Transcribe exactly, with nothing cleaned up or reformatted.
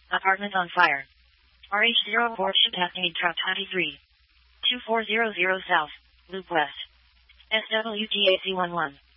Apartment on fire. R H zero four Shipatney Truck twenty-three. two four zero zero South, Loop West. S W T A C one one.